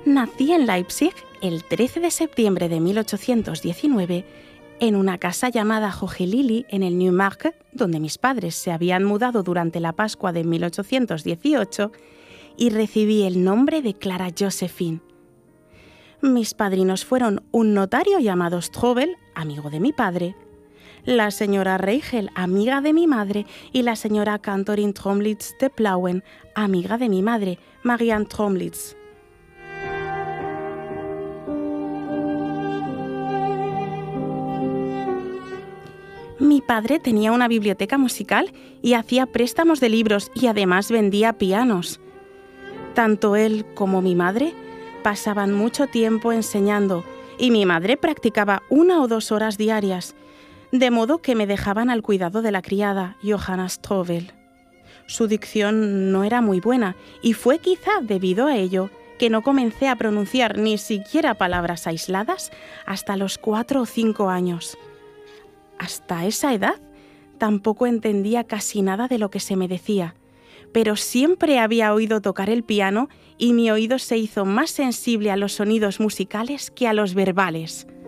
Nací en Leipzig el 13 de septiembre de 1819 en una casa llamada Hohelili en el Neumarkt, donde mis padres se habían mudado durante la Pascua de 1818, y recibí el nombre de Clara Josephine. Mis padrinos fueron un notario llamado Strobel, amigo de mi padre, la señora Reichel, amiga de mi madre, y la señora Kantorin Tromlitz de Plauen, amiga de mi madre, Marianne Tromlitz. Mi padre tenía una biblioteca musical y hacía préstamos de libros y además vendía pianos. Tanto él como mi madre pasaban mucho tiempo enseñando y mi madre practicaba 1 o 2 horas diarias, de modo que me dejaban al cuidado de la criada, Johanna Strobel. Su dicción no era muy buena y fue quizá debido a ello que no comencé a pronunciar ni siquiera palabras aisladas hasta los 4 o 5 años. Hasta esa edad tampoco entendía casi nada de lo que se me decía, pero siempre había oído tocar el piano y mi oído se hizo más sensible a los sonidos musicales que a los verbales.